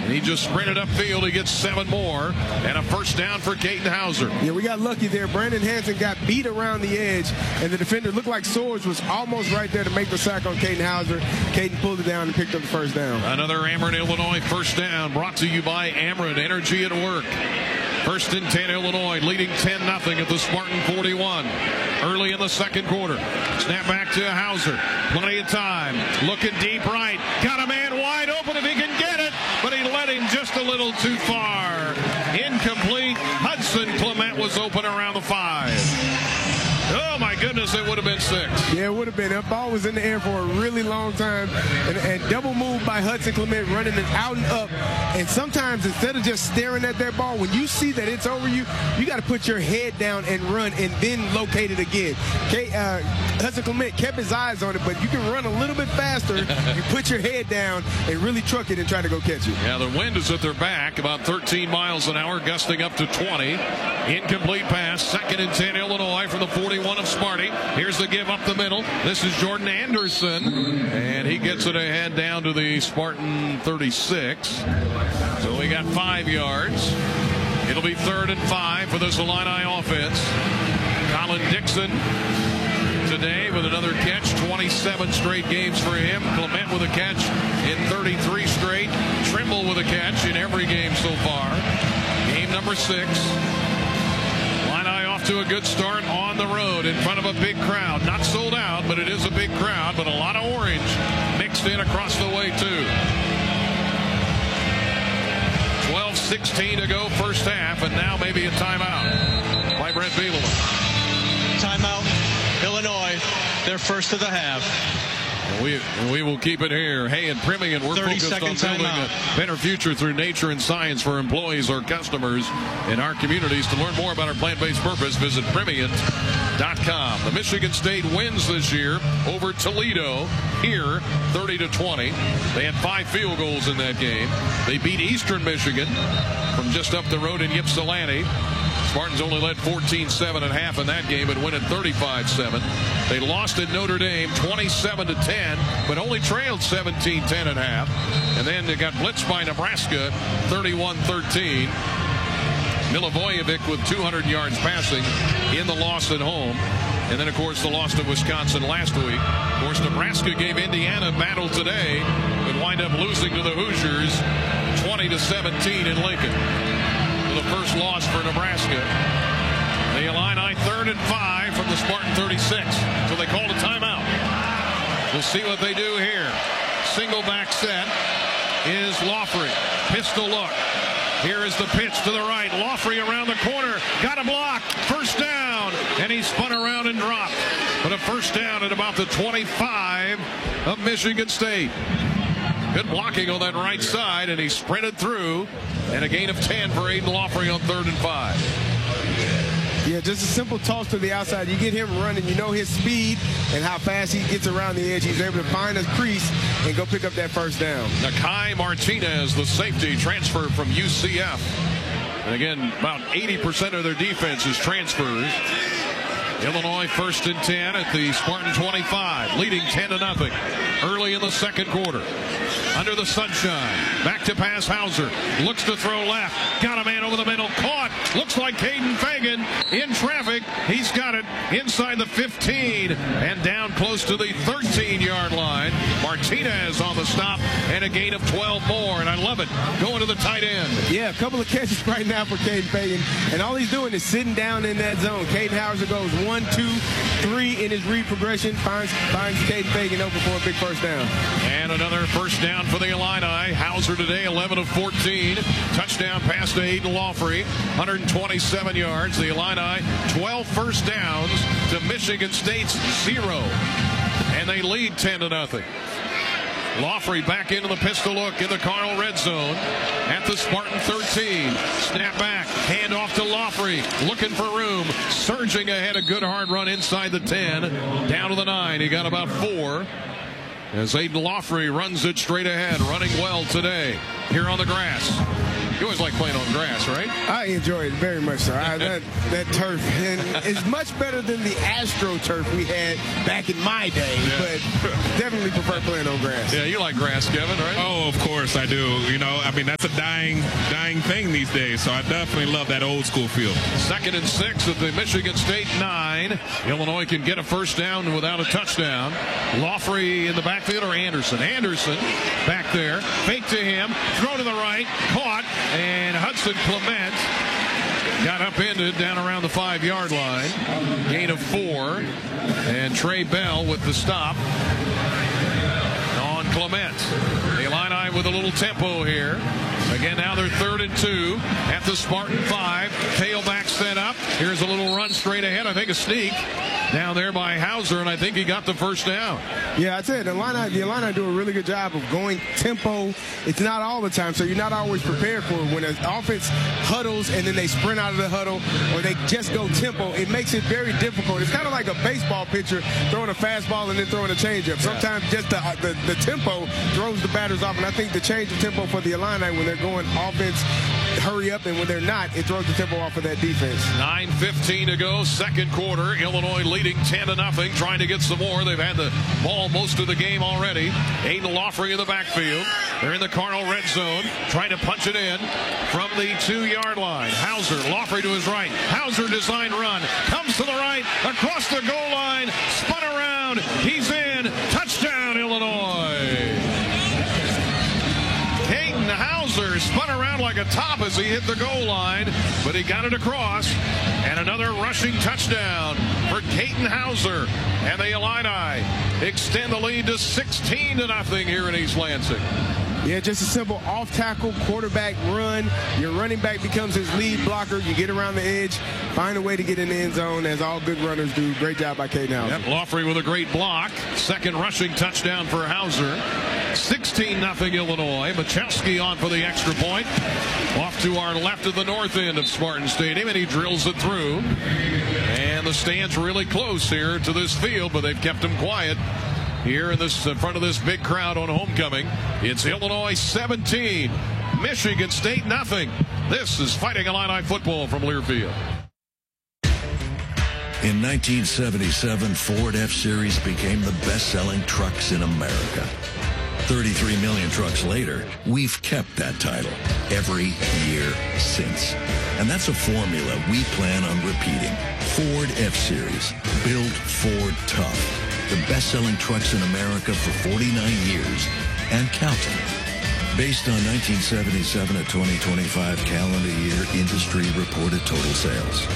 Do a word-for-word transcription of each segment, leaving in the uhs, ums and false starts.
And he just sprinted upfield. He gets seven more. And a first down for Caden Hauser. Yeah, we got lucky there. Brandon Hansen got beat around the edge, and the defender looked like Swords was almost right there to make the sack on Caden Hauser. Caden pulled it down and picked up the first down. Another Ameren, Illinois first down brought to you by Ameren. Energy at work. First and ten, Illinois leading ten nothing at the Spartan forty-one. Early in the second quarter. Snap back to Hauser. Plenty of time. Looking deep right. Got a man wide open if he can get it, but he let him just a little too far. Incomplete. Hudson Clement was open around the five. Oh, my goodness, it would have been six. Yeah, it would have been. That ball was in the air for a really long time. And, and double move by Hudson Clement, running it out and up. And sometimes, instead of just staring at that ball, when you see that it's over you, you got to put your head down and run and then locate it again. Okay, uh, Hudson Clement kept his eyes on it, but you can run a little bit faster. You put your head down and really truck it and try to go catch it. Yeah, the wind is at their back, about thirteen miles an hour, gusting up to twenty. Incomplete pass, second and ten, Illinois from the forty-one of Sparty. Here's the give up the middle. This is Jordan Anderson, and he gets it ahead down to the Spartan thirty-six. So we got five yards. It'll be third and five for this Illini offense. Colin Dixon today with another catch, twenty-seven straight games for him. Clement with a catch in thirty-three straight. Trimble with a catch in every game so far. Game number six. Illini off to a good start on the road in front of a big crowd. Not sold out, but it is a big crowd, but a lot of orange mixed in across the way too. twelve sixteen to go first half, and now maybe a timeout by Brent Bielema. Timeout. Illinois, their first of the half. We we will keep it here. Hey, in Permian, we're focused on building a better future through nature and science for employees, our customers, and our communities. To learn more about our plant-based purpose, visit Permian dot com. The Michigan State wins this year over Toledo here, thirty to twenty. They had five field goals in that game. They beat Eastern Michigan from just up the road in Ypsilanti. Spartans only led fourteen seven at half in that game and win at thirty-five seven. They lost at Notre Dame twenty-seven to ten, but only trailed seventeen ten at half. And then they got blitzed by Nebraska thirty-one thirteen. Milivojevic with two hundred yards passing in the loss at home. And then, of course, the loss to Wisconsin last week. Of course, Nebraska gave Indiana battle today, but wind up losing to the Hoosiers twenty to seventeen in Lincoln. The first loss for Nebraska. The Illini third and five from the Spartan thirty-six. So they called a timeout. We'll see what they do here. Single back set is Laughery. Pistol look. Here is the pitch to the right. Laughery around the corner. Got a block. First down. And he spun around and dropped. But a first down at about the twenty-five of Michigan State. Good blocking on that right side, and he sprinted through. And a gain of ten for Aiden Laughery on third and five. Yeah, just a simple toss to the outside. You get him running, you know his speed and how fast he gets around the edge. He's able to find a crease and go pick up that first down. Nakai Martinez, the safety, transfer from U C F. And again, about eighty percent of their defense is transfers. Illinois first and ten at the Spartan twenty-five, leading ten to nothing early in the second quarter. Under the sunshine, back to pass Hauser, looks to throw left, got a man over the middle, caught, looks like Caden Fagan in traffic. He's got it inside the fifteen and down close to the thirteen yard line. Martinez on the stop and a gain of twelve more, and I love it, going to the tight end. Yeah, a couple of catches right now for Caden Fagan, and all he's doing is sitting down in that zone. Caden Hauser goes one, two, three in his read progression, finds, finds Caden Fagan open for a big first down. And another first down for the Illini. Hauser today eleven of fourteen. Touchdown pass to Aiden Laughery, one hundred twenty-seven yards. The Illini twelve first downs to Michigan State's zero. And they lead ten to nothing. Laughery back into the pistol look in the Carl red zone at the Spartan thirteen. Snap back, hand off to Laughery, looking for room, surging ahead, a good hard run inside the ten, down to the nine. He got about four. As Aiden Laughery runs it straight ahead, running well today here on the grass. You always like playing on grass, right? I enjoy it very much, sir. I, that, that turf and is much better than the AstroTurf we had back in my day, yeah. but definitely prefer playing on grass. Yeah, you like grass, Kevin, right? Oh, of course I do. You know, I mean, that's a dying, dying thing these days, so I definitely love that old school feel. Second and six at the Michigan State nine. Illinois can get a first down without a touchdown. Laughery in the backfield or Anderson? Anderson back there. Fake to him. Throw to the right. Caught. And Hudson Clement got upended down around the five-yard line. Gain of four. And Trey Bell with the stop on Clement. The Illini with a little tempo here. Again, now they're third and two at the Spartan five. Tailback set up. Here's a little run straight ahead. I think a sneak down there by Hauser, and I think he got the first down. Yeah, I said the Illini, the Illini do a really good job of going tempo. It's not all the time, so you're not always prepared for it. When an offense huddles and then they sprint out of the huddle or they just go tempo, it makes it very difficult. It's kind of like a baseball pitcher throwing a fastball and then throwing a changeup. Sometimes just the, the, the tempo throws the batters off, and I think the change of tempo for the Illini when they're going offense, hurry up, and when they're not, it throws the tempo off of that defense. nine fifteen to go, second quarter. Illinois leading ten to nothing, trying to get some more. They've had the ball most of the game already. Aiden Laughery in the backfield. They're in the Cardinal red zone, trying to punch it in from the two-yard line. Hauser, Laughery to his right. Hauser design run, comes to the right, across the goal line, spun around, he's in, touchdown Illinois. Caden Hauser spun around like a top as he hit the goal line, but he got it across. And another rushing touchdown for Caden Hauser. And the Illini extend the lead to sixteen to nothing here in East Lansing. Yeah, just a simple off-tackle quarterback run. Your running back becomes his lead blocker. You get around the edge, find a way to get in the end zone, as all good runners do. Great job by Caden Hauser. Yep, Laughery with a great block. Second rushing touchdown for Hauser. sixteen nothing Illinois. Machowski on for the extra point. Off to our left of the north end of Spartan Stadium, and he drills it through. And the stands really close here to this field, but they've kept them quiet here in this in front of this big crowd on homecoming. It's Illinois seventeen, Michigan State nothing. This is Fighting Illini football from Learfield. In nineteen seventy-seven, Ford F-Series became the best-selling trucks in America. thirty-three million trucks later, we've kept that title every year since. And that's a formula we plan on repeating. Ford F-Series, built Ford tough. The best-selling trucks in America for forty-nine years and counting. Based on nineteen seventy-seven to twenty twenty-five calendar year industry reported total sales.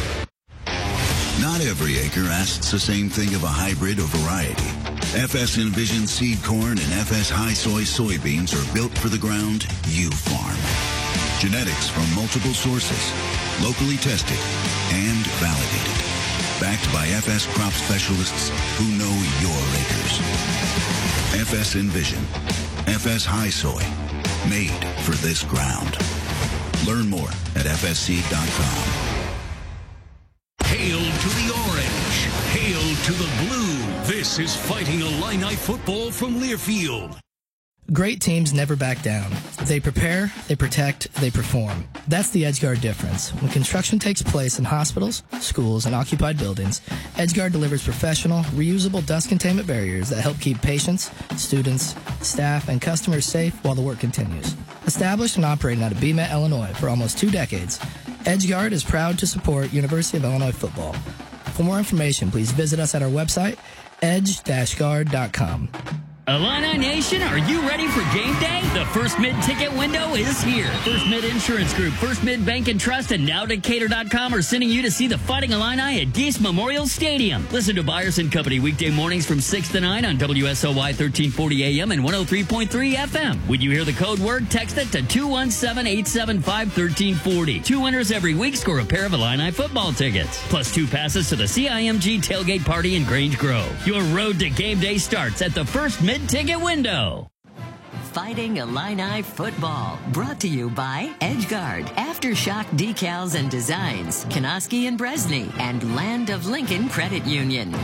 Not every acre asks the same thing of a hybrid or variety. F S Envision seed corn and F S High Soy soybeans are built for the ground you farm. Genetics from multiple sources, locally tested and validated. Backed by F S crop specialists who know your acres. F S Envision, F S High Soy, made for this ground. Learn more at F S seed dot com. Hail to the orange. Hail to the blue. This is Fighting Illini football from Learfield. Great teams never back down. They prepare, they protect, they perform. That's the EdgeGuard difference. When construction takes place in hospitals, schools, and occupied buildings, EdgeGuard delivers professional, reusable dust containment barriers that help keep patients, students, staff, and customers safe while the work continues. Established and operating out of B M E T, Illinois for almost two decades, EdgeGuard is proud to support University of Illinois football. For more information, please visit us at our website, edge dash guard dot com. Illini Nation, are you ready for game day? The First Mid ticket window is here. First Mid Insurance Group, First Mid Bank and Trust, and Now Decatur dot com are sending you to see the Fighting Illini at Geese Memorial Stadium. Listen to Byers and Company weekday mornings from six to nine on W S O Y thirteen forty A M and one oh three point three F M. When you hear the code word, text it to two one seven, eight seven five, one three four oh. Two winners every week score a pair of Illini football tickets, plus two passes to the C I M G tailgate party in Grange Grove. Your road to game day starts at the First Mid ticket window. Fighting Illini football, brought to you by EdgeGuard, Aftershock Decals and Designs, Kanoski and Bresney, and Land of Lincoln Credit Union.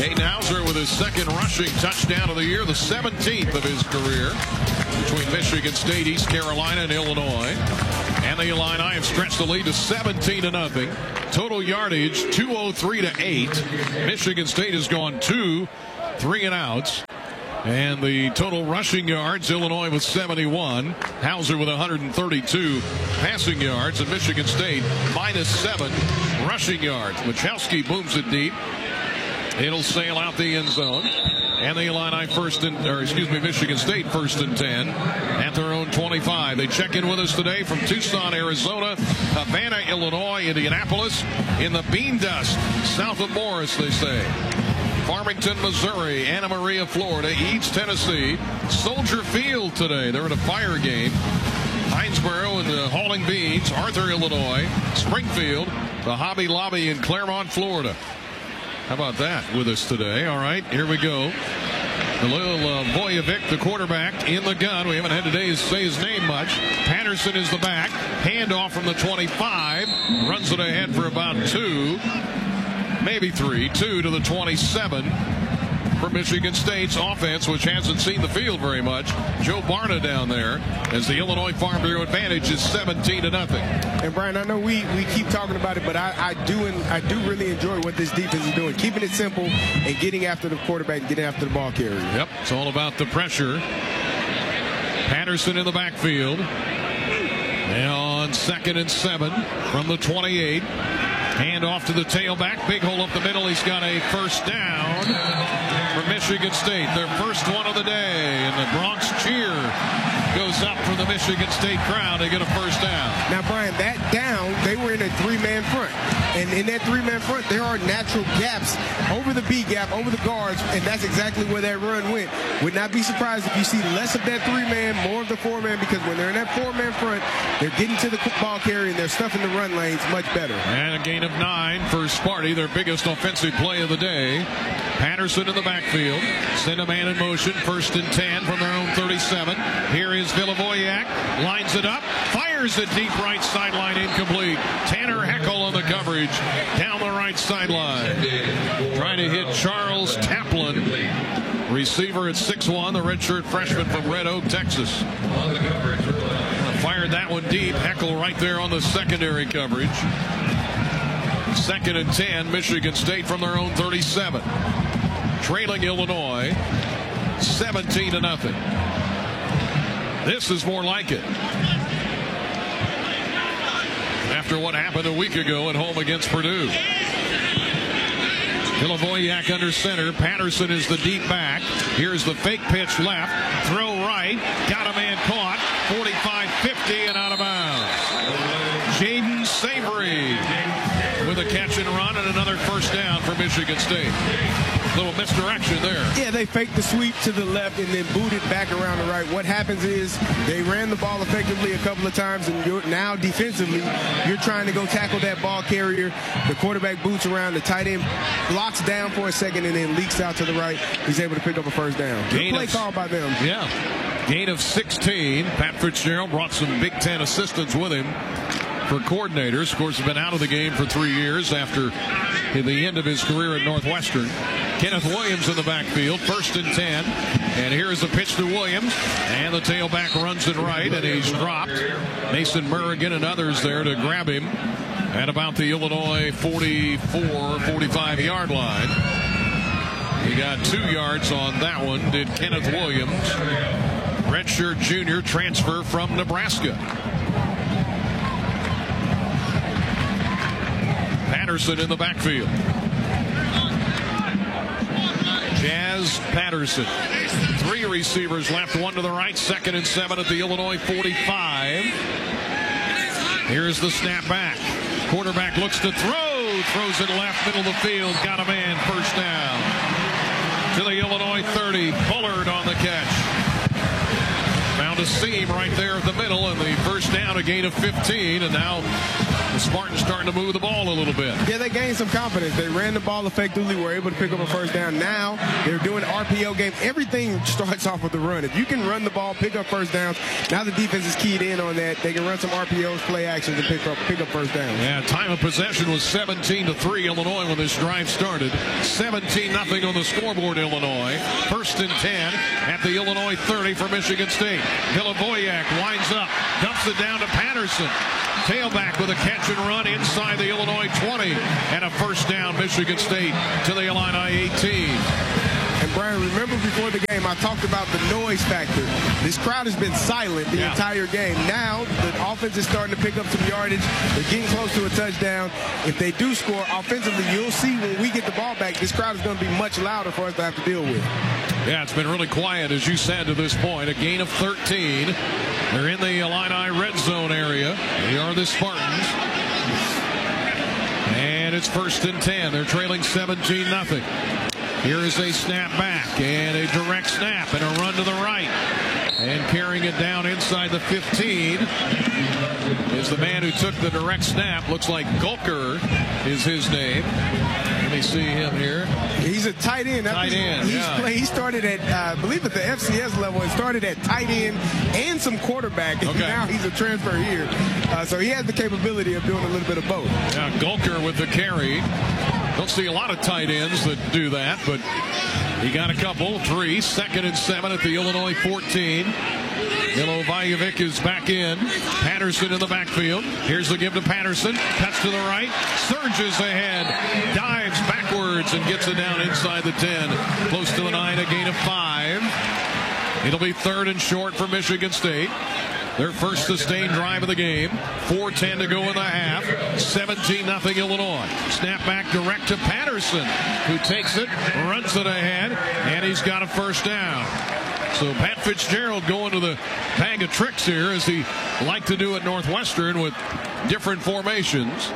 Hayden Hauser with his second rushing touchdown of the year, the seventeenth of his career, between Michigan State, East Carolina, and Illinois. And the Illini have stretched the lead to seventeen to nothing. Total yardage two oh three to eight. Michigan State has gone two, three and outs. And the total rushing yards, Illinois with seventy-one. Hauser with one hundred thirty-two passing yards. And Michigan State minus seven rushing yards. Machowski booms it deep. It'll sail out the end zone. And the Illini first and, or excuse me, Michigan State first and ten at their own twenty-five. They check in with us today from Tucson, Arizona, Havana, Illinois, Indianapolis, in the bean dust, south of Morris, they say. Farmington, Missouri, Anna Maria, Florida, Eads, Tennessee, Soldier Field today. They're at a fire game. Hinesboro and the Hauling Beans, Arthur, Illinois, Springfield, the Hobby Lobby in Claremont, Florida. How about that with us today? All right, here we go. The little uh, Vojevic, the quarterback, in the gun. We haven't had today to say his name much. Patterson is the back. Handoff from the twenty-five. Runs it ahead for about two. Maybe three. Two to the twenty-seven. For Michigan State's offense, which hasn't seen the field very much. Joe Barna down there, as the Illinois Farm Bureau advantage is seventeen to nothing. And Brian, I know we, we keep talking about it, but I, I do and I do really enjoy what this defense is doing, keeping it simple and getting after the quarterback, and getting after the ball carrier. Yep, it's all about the pressure. Patterson in the backfield. And on second and seven from the twenty-eight. Hand off to the tailback. Big hole up the middle. He's got a first down for Michigan State. Their first one of the day. And the Bronx cheer goes up for the Michigan State crowd to get a first down. Now, Brian, that down, they were in a three-man front. And in that three-man front, there are natural gaps over the B gap, over the guards, and that's exactly where that run went. Would not be surprised if you see less of that three-man, more of the four-man, because when they're in that four-man front, they're getting to the ball carrier and they're stuffing the run lanes much better. And a gain of nine for Sparty, their biggest offensive play of the day. Patterson in the backfield. Send a man in motion. First and ten from their own thirty-seven. Here is Vilavoyak. Lines it up. Fires it deep right sideline, incomplete. Tanner Heckel on the coverage down the right sideline. Trying to hit Charles Taplin. Receiver at six one, the redshirt freshman from Red Oak, Texas. Fired that one deep. Heckel right there on the secondary coverage. Second and ten, Michigan State from their own thirty-seven. Trailing Illinois seventeen to nothing. This is more like it. After what happened a week ago at home against Purdue. Vilavoyak under center. Patterson is the deep back. Here's the fake pitch left. Throw right. Got a man caught. forty-five fifty and out of bounds. Jaden Savory with a catch and run and another first down for Michigan State. Little misdirection there. Yeah, they faked the sweep to the left and then booted back around the right. What happens is they ran the ball effectively a couple of times, and you're, now defensively, you're trying to go tackle that ball carrier. The quarterback boots around, the tight end blocks down for a second and then leaks out to the right. He's able to pick up a first down. Good play call by them. Yeah. Gain of sixteen. Pat Fitzgerald brought some Big Ten assistants with him for coordinators. Of course, he's been out of the game for three years after the end of his career at Northwestern. Kenneth Williams in the backfield, first and ten. And here's the pitch to Williams. And the tailback runs it right, and he's dropped. Mason Murrigan and others there to grab him at about the Illinois forty-four, forty-five yard line. He got two yards on that one, did Kenneth Williams. Redshirt junior transfer from Nebraska. Patterson in the backfield. Jazz Patterson. Three receivers left, one to the right. Second and seven at the Illinois forty-five. Here's the snap back. Quarterback looks to throw. Throws it left, middle of the field. Got a man, first down. To the Illinois thirty. Bullard on the catch. found a seam right there at the middle, and the first down, a gain of fifteen, and now the Spartans starting to move the ball a little bit. Yeah, they gained some confidence. They ran the ball effectively, were able to pick up a first down. Now they're doing an R P O game. Everything starts off with the run. If you can run the ball, pick up first downs, now the defense is keyed in on that. They can run some R P Os, play actions, and pick up pick up first downs. Yeah, time of possession was seventeen to three Illinois when this drive started. seventeen nothing on the scoreboard, Illinois. First and ten at the Illinois thirty for Michigan State. Vilavoyak winds up, dumps it down to Patterson. Tailback with a catch and run inside the Illinois twenty, and a first down, Michigan State to the Illini eighteen. And Brian, remember before the game, I talked about the noise factor. This crowd has been silent the yeah. entire game. Now the offense is starting to pick up some yardage. They're getting close to a touchdown. If they do score offensively, you'll see when we get the ball back, this crowd is going to be much louder for us to have to deal with. Yeah, it's been really quiet, as you said, to this point. A gain of thirteen. They're in the Illini red zone area. They are the Spartans. And it's first and ten. They're trailing seventeen nothing. Here is a snap back and a direct snap and a run to the right. And carrying it down inside the fifteen is the man who took the direct snap. Looks like Gulker is his name. Let me see him here. He's a tight end. Tight end, he's yeah. play, he started at, uh, I believe at the F C S level, he started at tight end and some quarterback. And okay. now he's a transfer here. Uh, so he has the capability of doing a little bit of both. Now Gulker with the carry. Don't see a lot of tight ends that do that, but he got a couple. Three, second and seven at the Illinois fourteen. Vilavoyak is back in. Patterson in the backfield. Here's the give to Patterson. Cuts to the right. Surges ahead. Dives backwards and gets it down inside the ten. Close to the nine, a gain of five. It'll be third and short for Michigan State. Their first sustained drive of the game. four ten to go in the half. seventeen nothing Illinois. Snap back direct to Patterson, who takes it, runs it ahead, and he's got a first down. So Pat Fitzgerald going to the bag of tricks here, as he liked to do at Northwestern with different formations.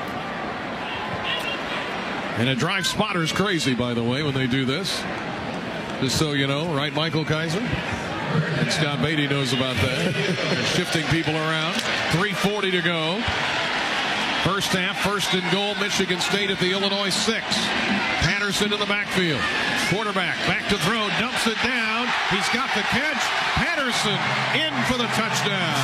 And a drive spotter's crazy, by the way, when they do this. Just so you know, right, Michael Kaiser? And Scott Beatty knows about that. They're shifting people around. three forty to go. First half, first and goal, Michigan State at the Illinois six. Patterson in the backfield. Quarterback back to throw, dumps it down. He's got the catch. Patterson in for the touchdown.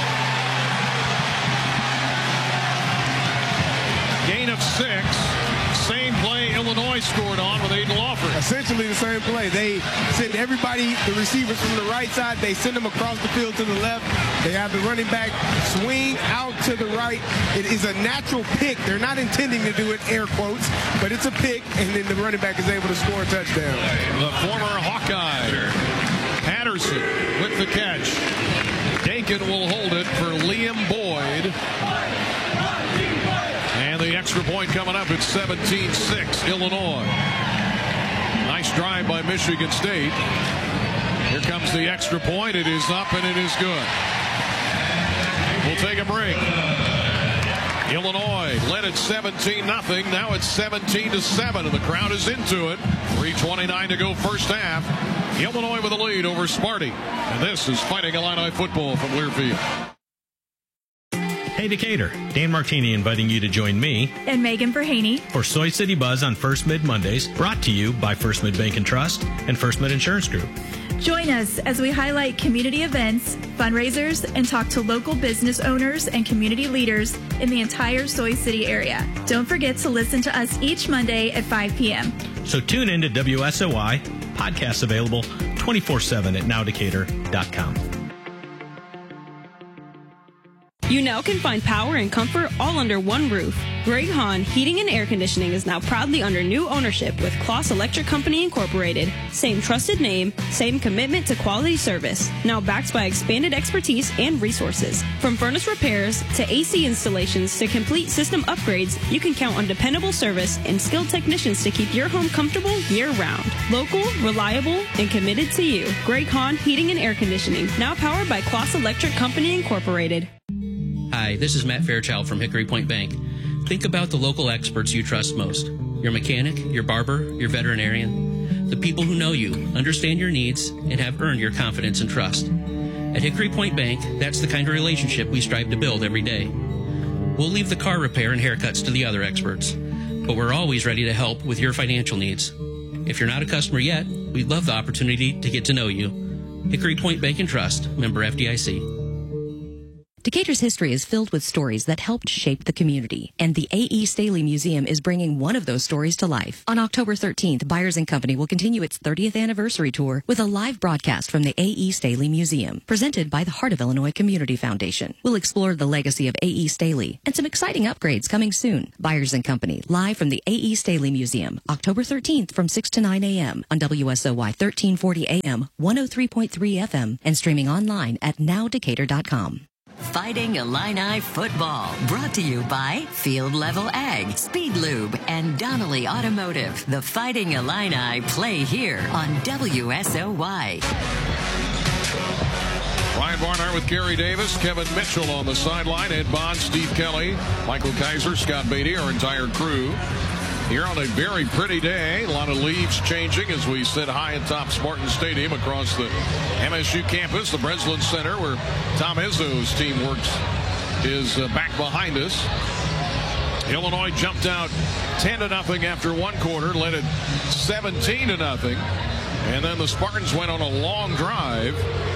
Gain of six. Same play Illinois scored on with Aiden Lawford. Essentially the same play. They send everybody, the receivers from the right side, they send them across the field to the left. They have the running back swing out to the right. It is a natural pick. They're not intending to do it, air quotes, but it's a pick, and then the running back is able to score a touchdown. The former Hawkeye, Patterson with the catch. Dakin will hold it for Liam Boyd. And the extra point coming up at seventeen six, Illinois. Nice drive by Michigan State. Here comes the extra point. It is up and it is good. We'll take a break. Illinois led at seventeen nothing. Now it's seventeen to seven, and the crowd is into it. three twenty-nine to go first half. Illinois with a lead over Sparty. And this is Fighting Illini football from Learfield. Hey Decatur, Dan Martini inviting you to join me and Megan Verhaney for Soy City Buzz on First Mid Mondays, brought to you by First Mid Bank and Trust and First Mid Insurance Group. Join us as we highlight community events, fundraisers, and talk to local business owners and community leaders in the entire Soy City area. Don't forget to listen to us each Monday at five p.m. So tune in to W S O I, podcasts available twenty-four seven at now decatur dot com. You now can find power and comfort all under one roof. Greg Hahn Heating and Air Conditioning is now proudly under new ownership with Kloss Electric Company Incorporated. Same trusted name, same commitment to quality service. Now backed by expanded expertise and resources. From furnace repairs to A C installations to complete system upgrades, you can count on dependable service and skilled technicians to keep your home comfortable year-round. Local, reliable, and committed to you. Greg Hahn Heating and Air Conditioning, now powered by Kloss Electric Company Incorporated. Hi, this is Matt Fairchild from Hickory Point Bank. Think about the local experts you trust most. Your mechanic, your barber, your veterinarian. The people who know you, understand your needs, and have earned your confidence and trust. At Hickory Point Bank, that's the kind of relationship we strive to build every day. We'll leave the car repair and haircuts to the other experts, but we're always ready to help with your financial needs. If you're not a customer yet, we'd love the opportunity to get to know you. Hickory Point Bank and Trust, member F D I C. Decatur's history is filled with stories that helped shape the community, and the A E. Staley Museum is bringing one of those stories to life. On October thirteenth, Byers and Company will continue its thirtieth anniversary tour with a live broadcast from the A E. Staley Museum, presented by the Heart of Illinois Community Foundation. We'll explore the legacy of A E. Staley and some exciting upgrades coming soon. Byers and Company, live from the A E. Staley Museum, October thirteenth from six to nine a.m. on W S O Y thirteen forty A M, one oh three point three F M, and streaming online at now decatur dot com. Fighting Illini football, brought to you by Field Level Ag, Speed Lube, and Donnelly Automotive. The Fighting Illini play here on W S O Y. Ryan Barnhart with Gary Davis, Kevin Mitchell on the sideline, Ed Bond, Steve Kelly, Michael Kaiser, Scott Beatty, our entire crew. Here on a very pretty day, a lot of leaves changing as we sit high atop Spartan Stadium across the M S U campus, the Breslin Center, where Tom Izzo's team works, is uh, back behind us. Illinois jumped out ten to nothing after one quarter, led it seventeen to nothing, and then the Spartans went on a long drive,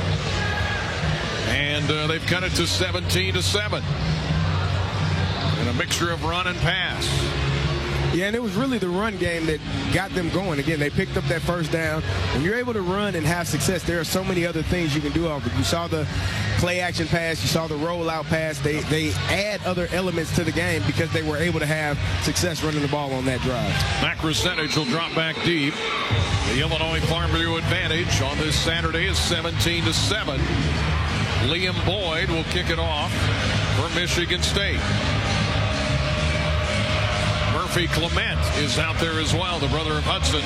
and uh, they've cut it to seventeen to seven. And a mixture of run and pass. Yeah, and it was really the run game that got them going. Again, they picked up that first down. When you're able to run and have success, there are so many other things you can do off it. You saw the play action pass. You saw the rollout pass. They, they add other elements to the game because they were able to have success running the ball on that drive. Mac Percentage will drop back deep. The Illinois Farmview advantage on this Saturday is seventeen to seven. Liam Boyd will kick it off for Michigan State. Murphy Clement is out there as well, the brother of Hudson.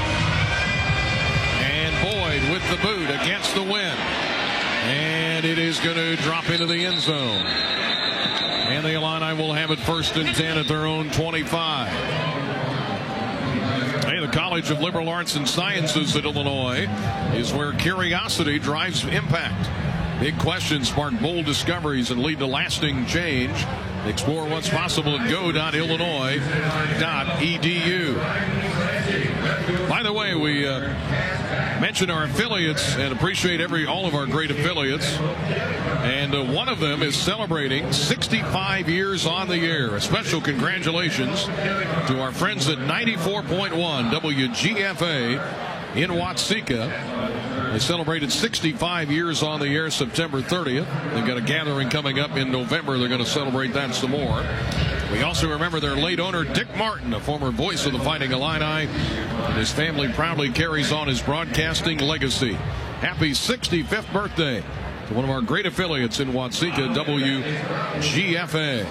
And Boyd with the boot against the wind. And it is going to drop into the end zone. And the Illini will have it first and ten at their own twenty-five. Hey, the College of Liberal Arts and Sciences at Illinois is where curiosity drives impact. Big questions spark bold discoveries and lead to lasting change. Explore what's possible at go dot illinois dot e d u. By the way, we uh, mention our affiliates and appreciate every all of our great affiliates. And uh, one of them is celebrating sixty-five years on the air. A special congratulations to our friends at ninety-four point one W G F A in Watseka. They celebrated sixty-five years on the air September thirtieth. They've got a gathering coming up in November. They're going to celebrate that some more. We also remember their late owner, Dick Martin, a former voice of the Fighting Illini. And his family proudly carries on his broadcasting legacy. Happy sixty-fifth birthday to one of our great affiliates in Watseka, W G F A.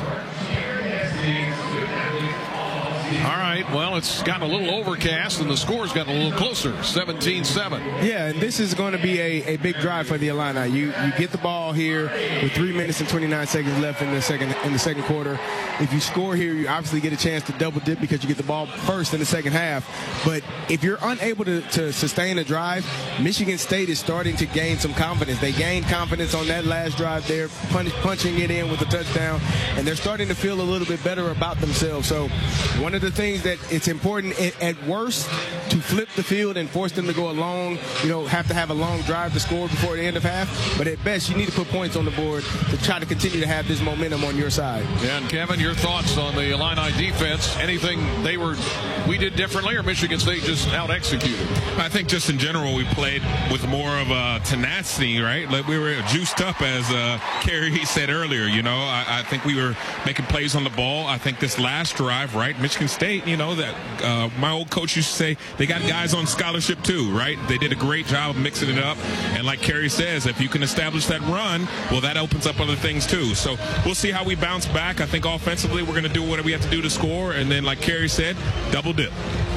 All right, well, it's gotten a little overcast, and the score's gotten a little closer, seventeen seven. Yeah, and this is going to be a, a big drive for the Illini. You you get the ball here with three minutes and twenty-nine seconds left in the second in the second quarter. If you score here, you obviously get a chance to double dip because you get the ball first in the second half. But if you're unable to, to sustain a drive, Michigan State is starting to gain some confidence. They gained confidence on that last drive there, punch, punching it in with a touchdown, and they're starting to feel a little bit better about themselves. So one of the things that it's important at, at worst to flip the field and force them to go a long, you know, have to have a long drive to score before the end of half. But at best, you need to put points on the board to try to continue to have this momentum on your side. Yeah, and Kevin, your thoughts on the Illini defense? Anything they were we did differently, or Michigan State just out executed? I think just in general we played with more of a tenacity, right? Like we were juiced up, as uh, Kerry said earlier. You know, I, I think we were making plays on the ball. I think this last drive, right, Michigan State, you know, that uh, my old coach used to say they got guys on scholarship too, right? They did a great job of mixing it up. And like Kerry says, if you can establish that run, well, that opens up other things too. So we'll see how we bounce back. I think offensively we're going to do whatever we have to do to score. And then, like Kerry said, double dip.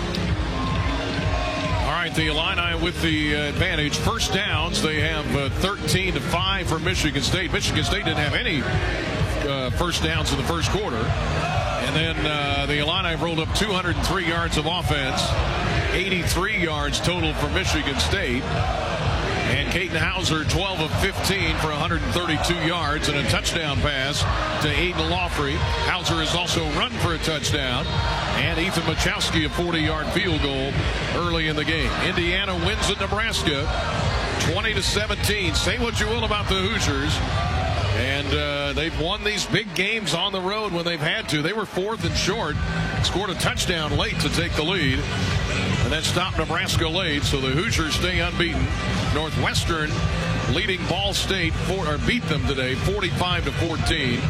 All right, the Illini with the advantage. First downs, they have uh, thirteen to five for Michigan State. Michigan State didn't have any uh, first downs in the first quarter. And then uh, the Illini rolled up two hundred three yards of offense, eighty-three yards total for Michigan State. And Caden Hauser, twelve of fifteen for one hundred thirty-two yards and a touchdown pass to Aiden Lawfrey. Hauser has also run for a touchdown. And Ethan Machowski, a forty-yard field goal early in the game. Indiana wins at Nebraska, twenty to seventeen. Say what you will about the Hoosiers. And uh, they've won these big games on the road when they've had to. They were fourth and short, scored a touchdown late to take the lead, and then stopped Nebraska late, so the Hoosiers stay unbeaten. Northwestern leading Ball State, for, or beat them today, forty-five to fourteen.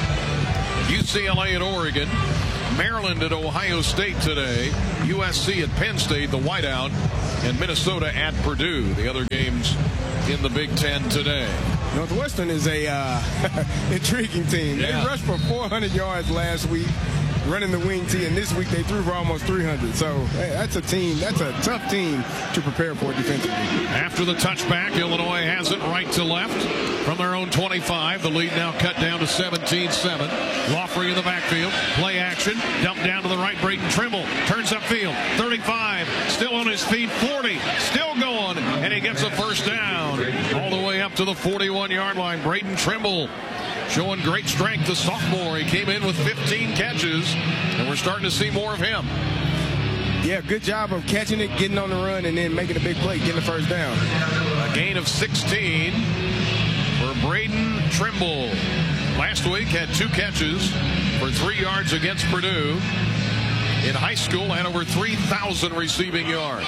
U C L A at Oregon. Maryland at Ohio State today. U S C at Penn State, the whiteout, and Minnesota at Purdue. The other games in the Big Ten today. Northwestern is a uh, intriguing team. Yeah. They rushed for four hundred yards last week, running the wing tee, and this week they threw for almost three hundred. So hey, that's a team, that's a tough team to prepare for defensively. After the touchback, Illinois has it right to left from their own twenty-five. The lead now cut down to seventeen seven. Lawfrey in the backfield. Play action. Dump down to the right. Braden Trimble turns upfield. thirty-five. Still on his feet. forty. Still going. And he gets a first down. All the way up to the forty-one yard line. Braden Trimble showing great strength. The sophomore. He came in with fifteen catches. And we're starting to see more of him. Yeah, good job of catching it, getting on the run, and then making a big play, getting the first down. A gain of sixteen for Braden Trimble. Last week had two catches for three yards against Purdue. In high school, had over three thousand receiving yards.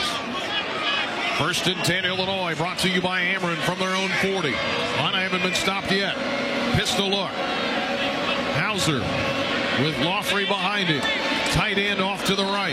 First and ten, Illinois, brought to you by Ameren from their own forty. Lana haven't been stopped yet. Pistol look. Hauser with Lawfrey behind him. Tight end off to the right.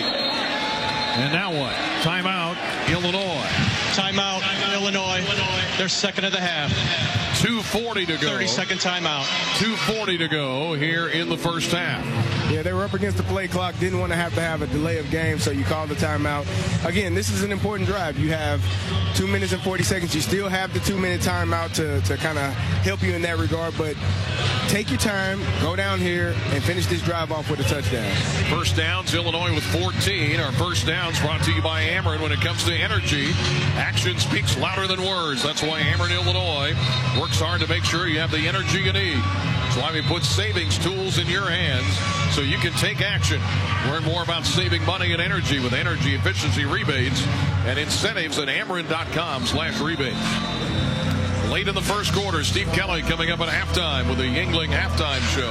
And now what? Timeout, Illinois. Timeout, Illinois. They're second of the half. two forty to go. thirty second timeout. two forty to go here in the first half. Yeah, they were up against the play clock, didn't want to have to have a delay of game, so you called the timeout. Again, this is an important drive. You have two minutes and forty seconds. You still have the two-minute timeout to, to kind of help you in that regard, but take your time, go down here, and finish this drive off with a touchdown. First downs, Illinois with fourteen. Our first downs brought to you by Ameren. When it comes to energy, action speaks louder than words. That's why Ameren Illinois works hard to make sure you have the energy you need. That's why we put savings tools in your hands so you can take action. Learn more about saving money and energy with energy efficiency rebates and incentives at Ameren.com slash rebates. Late in the first quarter, Steve Kelly coming up at halftime with the Yingling halftime show.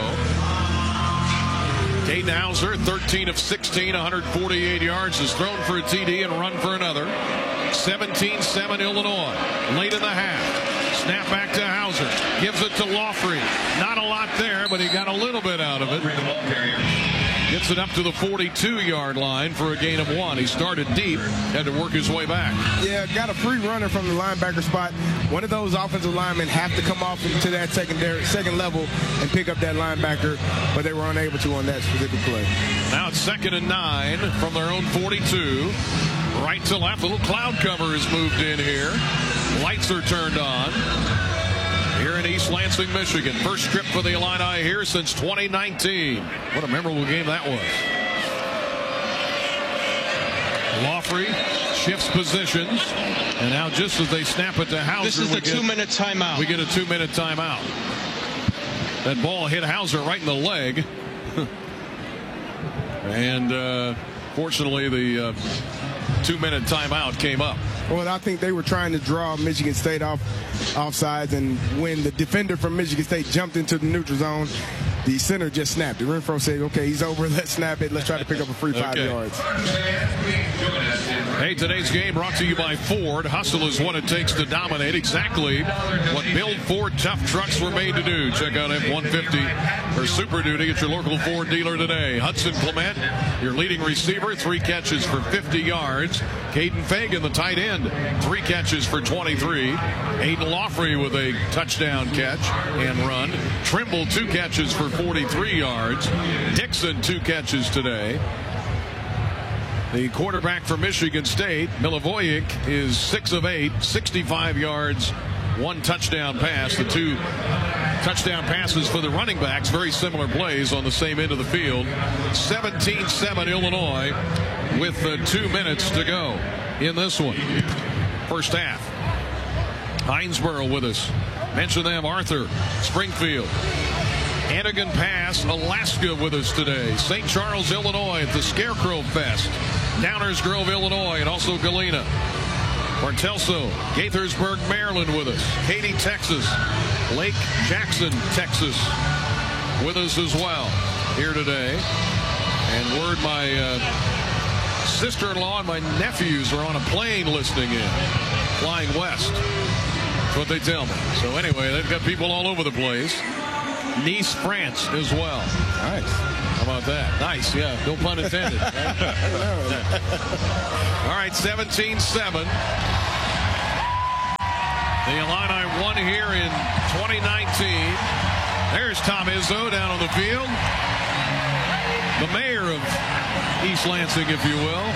Caden Hauser, thirteen of sixteen, one hundred forty-eight yards, has thrown for a T D and run for another. seventeen seven Illinois. Late in the half. Snap back to Hauser. Gives it to Lawfrey. Not a lot there, but he got a little bit out of it. Gets it up to the forty-two yard line for a gain of one. He started deep, had to work his way back. Yeah, got a free runner from the linebacker spot. One of those offensive linemen have to come off into that secondary, second level and pick up that linebacker, but they were unable to on that specific play. Now it's second and nine from their own forty-two. Right to left, a little cloud cover has moved in here. Lights are turned on here in East Lansing, Michigan. First trip for the Illini here since twenty nineteen. What a memorable game that was. Lawfrey shifts positions, and now just as they snap it to Hauser, this is a two-minute timeout. We get a two-minute timeout. That ball hit Hauser right in the leg, and uh, fortunately the uh, two-minute timeout came up. Well, I think they were trying to draw Michigan State off offsides, and when the defender from Michigan State jumped into the neutral zone, the center just snapped it. Renfro said, okay, he's over, let's snap it, let's try to pick up a free five okay. yards. Hey, today's game brought to you by Ford. Hustle is what it takes to dominate. Exactly what Build Ford tough trucks were made to do. Check out F one fifty or Super Duty at your local Ford dealer today. Hudson Clement, your leading receiver, three catches for fifty yards. Caden Fagan, the tight end, three catches for twenty-three. Aiden Lawfrey with a touchdown catch and run. Trimble, two catches for forty-three yards. Dixon, two catches today. The quarterback for Michigan State, Milivojevic, is six of eight, sixty-five yards, one touchdown pass. The two touchdown passes for the running backs, very similar plays on the same end of the field. seventeen seven Illinois with uh, two minutes to go in this one. First half. Hinesboro with us. Mention them, Arthur, Springfield. Antigan Pass, Alaska with us today. Saint Charles, Illinois at the Scarecrow Fest. Downers Grove, Illinois, and also Galena. Martelso, Gaithersburg, Maryland with us. Katy, Texas. Lake Jackson, Texas with us as well here today. And word my uh, sister-in-law and my nephews are on a plane listening in, flying west. That's what they tell me. So anyway, they've got people all over the place. Nice, France as well. Nice. How about that? Nice, yeah. No pun intended. Right? All right, seventeen seven. The Illini won here in twenty nineteen. There's Tom Izzo down on the field. The mayor of East Lansing, if you will.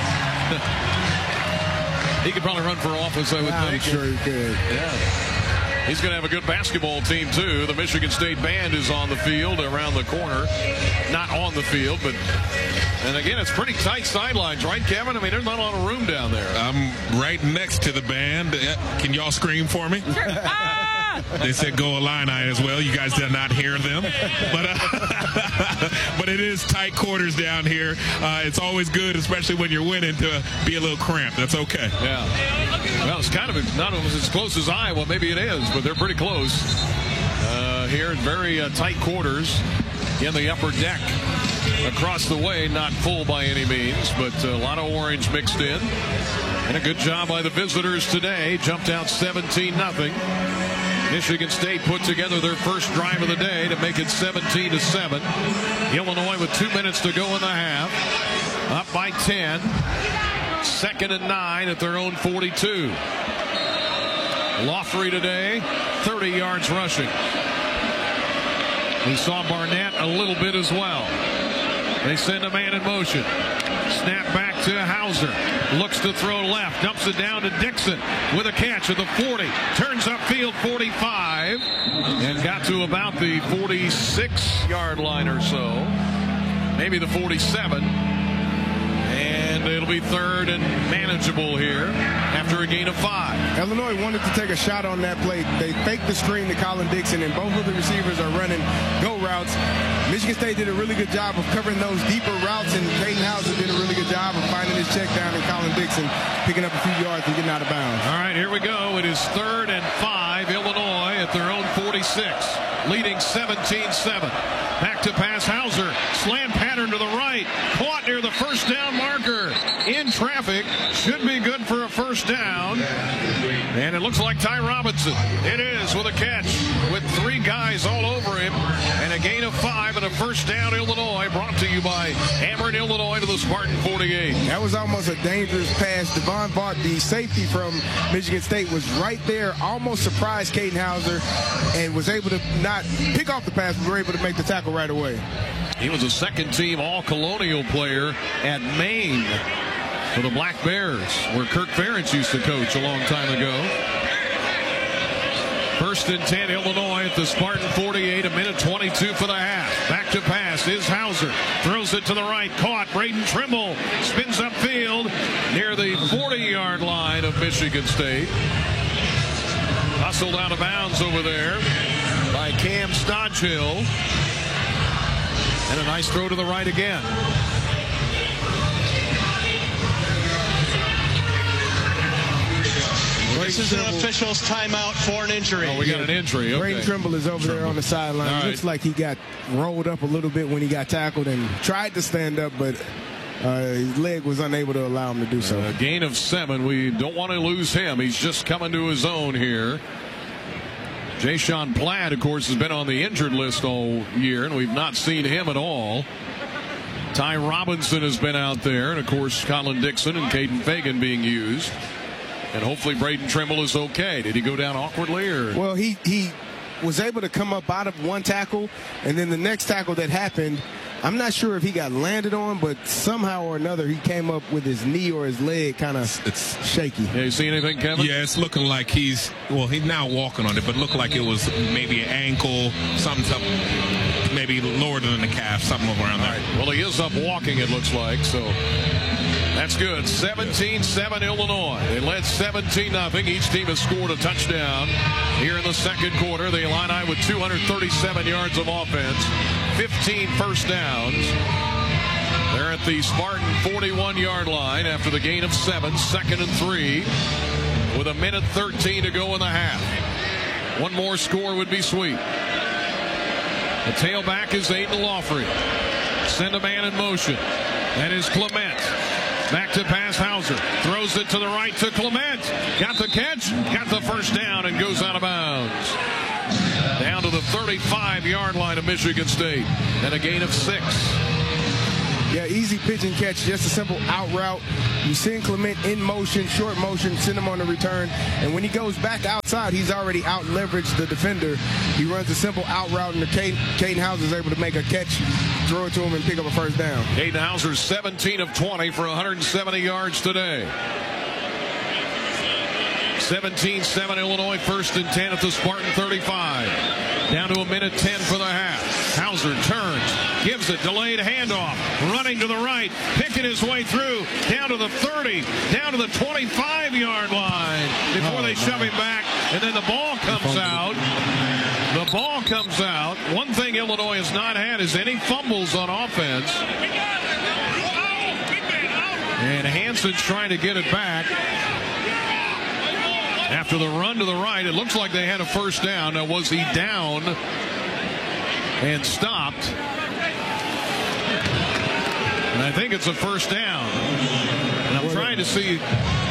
He could probably run for office, I would I'm think. sure he could. Yeah. He's going to have a good basketball team, too. The Michigan State Band is on the field around the corner. Not on the field, but... And again, it's pretty tight sidelines, right, Kevin? I mean, there's not a lot of room down there. I'm right next to the band. Can y'all scream for me? They said go Illini as well. You guys did not hear them. But uh, but it is tight quarters down here. Uh, it's always good, especially when you're winning, to be a little cramped. That's okay. Yeah. Well, it's kind of not as close as Iowa. Maybe it is, but they're pretty close uh, here in very uh, tight quarters in the upper deck. Across the way, not full by any means, but a lot of orange mixed in. And a good job by the visitors today. Jumped out seventeen nothing. Michigan State put together their first drive of the day to make it seventeen to seven. Illinois with two minutes to go in the half. Up by ten. Second and nine at their own forty-two. Lofrey today, thirty yards rushing. We saw Barnett a little bit as well. They send a man in motion. Snap back to Hauser. Looks to throw left. Dumps it down to Dixon with a catch at the forty. Turns upfield forty-five. And got to about the forty-six yard line or so. Maybe the forty-seven. And it'll be third and manageable here after a gain of five. Illinois wanted to take a shot on that play. They faked the screen to Colin Dixon, and both of the receivers are running go routes. Michigan State did a really good job of covering those deeper routes, and Peyton Hauser did a really good job of finding his check down, and Colin Dixon picking up a few yards and getting out of bounds. All right, here we go. It is third and five. Illinois at their own forty-six, leading seventeen seven. Back to pass Hauser. Slant pattern to the right. Caught near the first down marker. In traffic. Should be good for a first down. And it looks like Ty Robinson. It is with a catch with three guys all over him. And a gain of five and a first down, Illinois. Brought to you by Ameren, Illinois, to the Spartan forty-eight. That was almost a dangerous pass. Devon Vaught, the safety from Michigan State, was right there. Almost surprised Caden Hauser and was able to not pick off the pass, but were able to make the tackle right away. He was a second-team All-Colonial player at Maine for the Black Bears, where Kirk Ferentz used to coach a long time ago. First and ten, Illinois at the Spartan forty-eight, a minute twenty-two for the half. Back to pass is Hauser. Throws it to the right. Caught. Braden Trimble spins upfield near the forty yard line of Michigan State. Hustled out of bounds over there by Cam Stodgehill. And a nice throw to the right again. This is an official's timeout for an injury. Oh, we got an injury. Okay. Braden Trimble is over Trimble. there on the sideline. Right. Looks like he got rolled up a little bit when he got tackled and tried to stand up, but uh, his leg was unable to allow him to do so. A gain of seven. We don't want to lose him. He's just coming to his own here. Jay-Sean Platt, of course, has been on the injured list all year, and we've not seen him at all. Ty Robinson has been out there, and, of course, Colin Dixon and Caden Fagan being used. And hopefully Braden Trimble is okay. Did he go down awkwardly? Or? Well, he, he was able to come up out of one tackle, and then the next tackle that happened, I'm not sure if he got landed on, but somehow or another he came up with his knee or his leg kind of it's shaky. Yeah, you see anything, Kevin? Yeah, it's looking like he's, well, he's now walking on it, but looked like it was maybe an ankle, something up, maybe lower than the calf, something around there. Right. Well, he is up walking, it looks like, so That's good. seventeen seven Illinois. They led seventeen nothing. Each team has scored a touchdown here in the second quarter. The Illini with two hundred thirty-seven yards of offense, fifteen first downs. They're at the Spartan forty-one-yard line after the gain of seven, second and three, with a minute thirteen to go in the half. One more score would be sweet. The tailback is Aiden Lawfrey. Send a man in motion. That is Clement. Back to pass, Hauser. Throws it to the right to Clement. Got the catch, got the first down, and goes out of bounds. Down to the thirty-five-yard line of Michigan State. And a gain of six. Yeah, easy pitch and catch, just a simple out route. You send Clement in motion, short motion, send him on the return. And when he goes back outside, he's already out leveraged the defender. He runs a simple out route, and the Caden, Caden Hauser is able to make a catch, throw it to him, and pick up a first down. Caden Hauser, seventeen of twenty for one hundred seventy yards today. seventeen seven Illinois, first and ten at the Spartan thirty-five. Down to a minute ten for the half. Hauser turns, gives it, delayed handoff, running to the right, picking his way through, down to the thirty, down to the twenty-five-yard line before they shove him back, and then the ball comes out. The ball comes out. One thing Illinois has not had is any fumbles on offense. And Hanson's trying to get it back. After the run to the right, it looks like they had a first down. Now, was he down and stopped? And I think it's a first down. And I'm trying to see.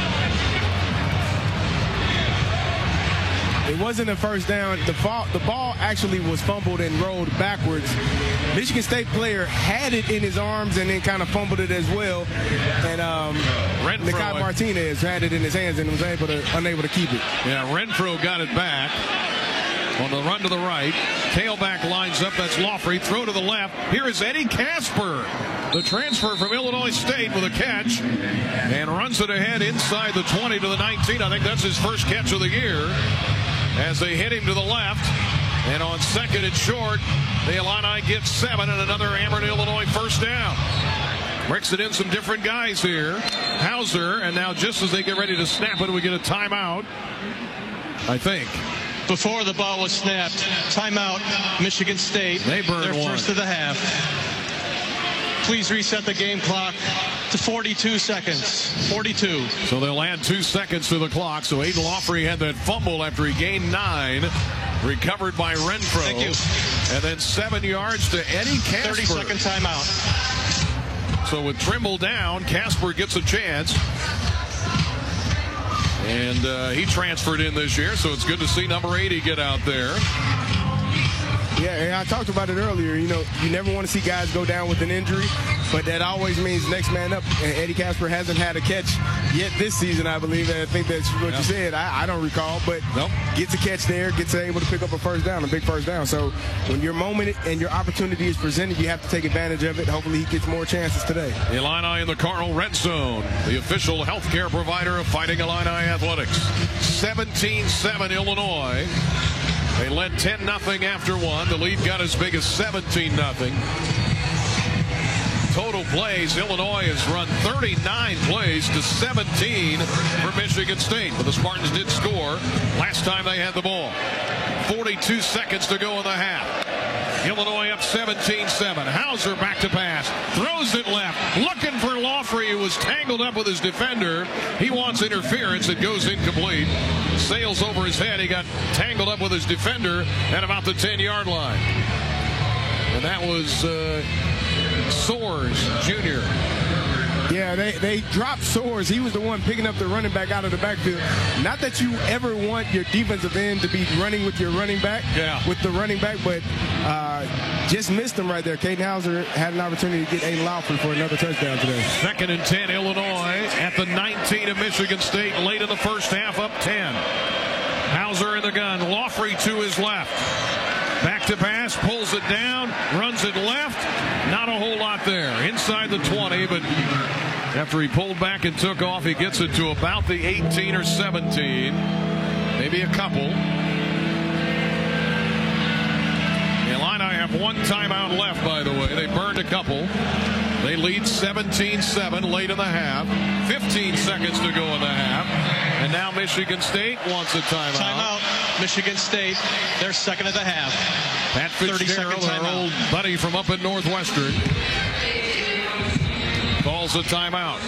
It wasn't a first down. The ball, the ball actually was fumbled and rolled backwards. Michigan State player had it in his arms and then kind of fumbled it as well. And um, Nikai Martinez had it in his hands and was able to unable to keep it. Yeah, Renfro got it back on the run to the right. Tailback lines up. That's Lawfrey. Throw to the left. Here is Eddie Casper, the transfer from Illinois State, with a catch and runs it ahead inside the twenty to the nineteen. I think that's his first catch of the year, as they hit him to the left. And on second and short, the Illini get seven and another Amherst, Illinois first down. Breaks it in some different guys here. Hauser, and now just as they get ready to snap it, we get a timeout, I think. Before the ball was snapped, timeout, Michigan State. They burned their one. First of the half. Please reset the game clock to forty-two seconds. forty-two. So they'll add two seconds to the clock. So Aiden Lawfrey had that fumble after he gained nine. Recovered by Renfro. Thank you. And then seven yards to Eddie Casper. thirty second timeout. So with Trimble down, Casper gets a chance. And uh, he transferred in this year, so it's good to see number eighty get out there. Yeah, and I talked about it earlier. You know, you never want to see guys go down with an injury, but that always means next man up. And Eddie Casper hasn't had a catch yet this season, I believe. I think that's what yeah. you said. I, I don't recall, but nope. Gets a catch there, gets able to pick up a first down, a big first down. So when your moment and your opportunity is presented, you have to take advantage of it. Hopefully he gets more chances today. Illini in the Cardinal Red Zone, the official healthcare provider of Fighting Illini Athletics. seventeen seven Illinois. They led ten nothing after one. The lead got as big as seventeen nothing. Total plays, Illinois has run thirty-nine plays to seventeen for Michigan State. But the Spartans did score last time they had the ball. forty-two seconds to go in the half. Illinois up seventeen seven. Hauser back to pass. Throws it left. Looking for Lawfrey, who was tangled up with his defender. He wants interference. It goes incomplete. Sails over his head. He got tangled up with his defender at about the ten-yard line. And that was uh, Soares, Junior Yeah, they, they dropped Soares. He was the one picking up the running back out of the backfield. Not that you ever want your defensive end to be running with your running back, yeah. with the running back, but uh, just missed him right there. Caden Hauser had an opportunity to get Aiden Lawfrey for another touchdown today. Second and ten, Illinois at the nineteen of Michigan State. Late in the first half, up ten. Hauser in the gun. Lawfrey to his left. Back to pass, pulls it down, runs it left. Not a whole lot there. Inside the twenty, but after he pulled back and took off, he gets it to about the eighteen or seventeen. Maybe a couple. The Illini have one timeout left, by the way. They burned a couple. They lead seventeen seven late in the half. fifteen seconds to go in the half. And now Michigan State wants a timeout. Timeout. Michigan State, their second of the half. Pat Fitzgerald, our old buddy from up at Northwestern, calls a timeout.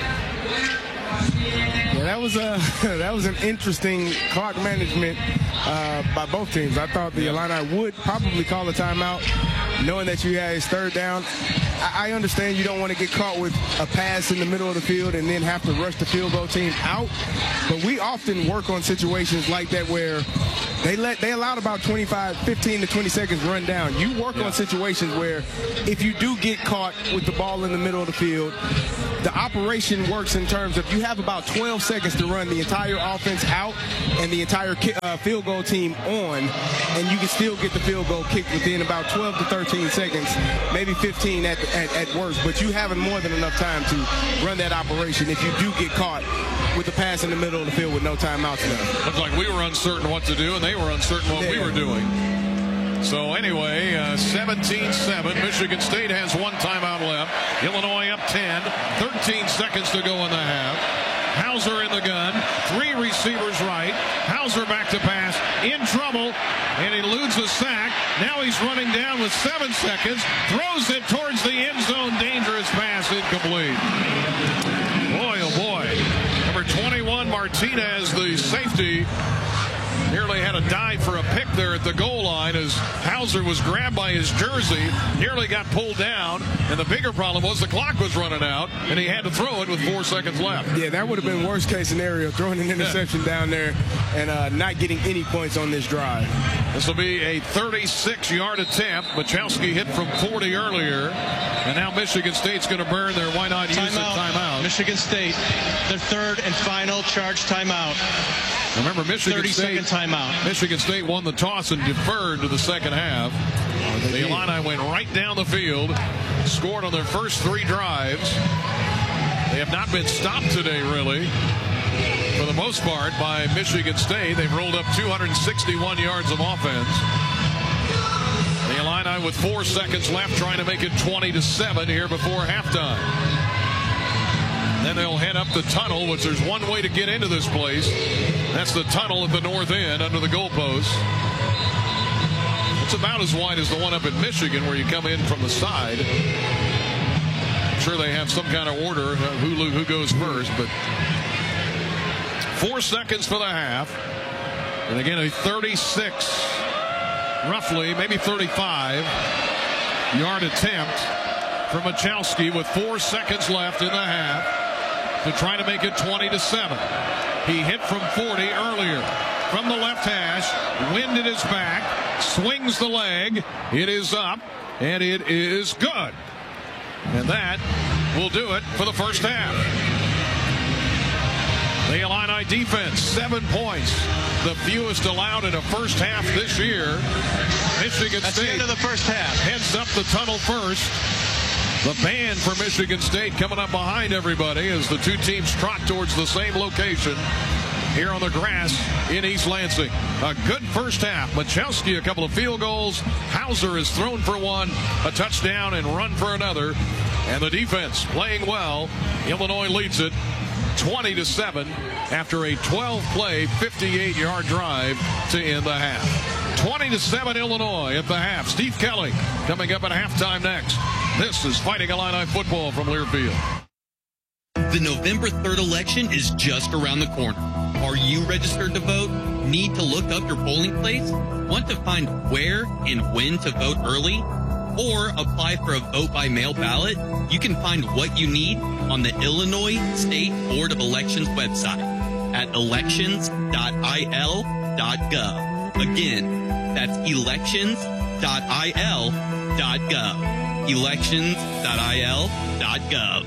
Yeah, that was a that was an interesting clock management uh, by both teams. I thought the Illini would probably call a timeout, knowing that you had his third down. I, I understand you don't want to get caught with a pass in the middle of the field and then have to rush the field goal team out. But we often work on situations like that where they let they allowed about twenty-five, fifteen to twenty seconds run down. You work yeah. on situations where if you do get caught with the ball in the middle of the field, the operation works in terms of you have about twelve seconds to run the entire offense out and the entire uh, field goal team on, and you can still get the field goal kicked within about twelve to thirteen seconds, maybe fifteen at, at, at worst. But you having more than enough time to run that operation if you do get caught with the pass in the middle of the field with no timeouts left. Looked like we were uncertain what to do, and they were uncertain what yeah. we were doing. So anyway, uh, seventeen seven. Michigan State has one timeout left. Illinois up ten. thirteen seconds to go in the half. Hauser in the gun. Three receivers right. Hauser back to pass. In trouble. And he eludes a sack. Now he's running down with seven seconds. Throws it towards the end zone. Dangerous pass. Incomplete. Boy, oh boy. Number twenty-one, Martinez, the safety, nearly had a dive for a pick there at the goal line as Hauser was grabbed by his jersey, nearly got pulled down, and the bigger problem was the clock was running out, and he had to throw it with four seconds left. Yeah, that would have been worst case scenario, throwing an interception yeah. down there and uh, not getting any points on this drive. This will be a thirty-six yard attempt. Machowski hit from forty earlier, and now Michigan State's going to burn their why not use it timeout. Michigan State, their third and final charge timeout. Remember, Michigan State, timeout. Michigan State won the toss and deferred to the second half. Oh, the Illini went right down the field, scored on their first three drives. They have not been stopped today, really, for the most part, by Michigan State. They've rolled up two hundred sixty-one yards of offense. The Illini with four seconds left, trying to make it twenty to seven here before halftime. Then they'll head up the tunnel, which there's one way to get into this place. That's the tunnel at the north end under the goalpost. It's about as wide as the one up in Michigan where you come in from the side. I'm sure they have some kind of order who, who goes first, but four seconds for the half. And again, a thirty-six, roughly, maybe thirty-five yard attempt for Machowski with four seconds left in the half to try to make it twenty to seven. He hit from forty earlier. From the left hash, wind at his back, swings the leg. It is up, and it is good. And that will do it for the first half. The Illini defense, seven points. The fewest allowed in a first half this year. Michigan That's State the end of the first half. Heads up the tunnel first. The band for Michigan State coming up behind everybody as the two teams trot towards the same location here on the grass in East Lansing. A good first half. Machowski a couple of field goals. Hauser is thrown for one, a touchdown, and run for another. And the defense playing well. Illinois leads it twenty to seven after a twelve play, fifty-eight yard drive to end the half. twenty to seven Illinois at the half. Steve Kelly coming up at halftime next. This is Fighting Illini football from Learfield. The November third election is just around the corner. Are you registered to vote? Need to look up your polling place? Want to find where and when to vote early? Or apply for a vote by mail ballot? You can find what you need on the Illinois State Board of Elections website at elections dot I L dot gov. Again, that's elections dot I L dot gov. elections dot I L dot gov.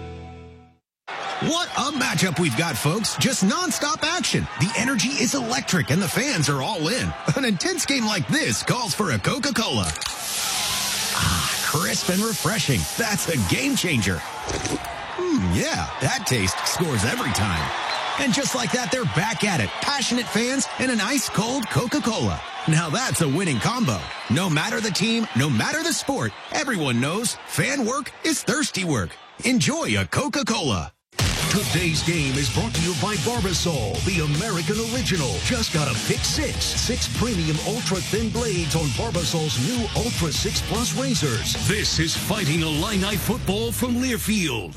What a matchup we've got, folks. Just nonstop action. The energy is electric and the fans are all in. An intense game like this calls for a Coca-Cola. Ah, crisp and refreshing. That's a game changer. Hmm, yeah, that taste scores every time. And just like that, they're back at it. Passionate fans and an ice-cold Coca-Cola. Now that's a winning combo. No matter the team, no matter the sport, everyone knows fan work is thirsty work. Enjoy a Coca-Cola. Today's game is brought to you by Barbasol, the American original. Just got a pick six. Six premium ultra-thin blades on Barbasol's new Ultra six Plus razors. This is Fighting Illini football from Learfield.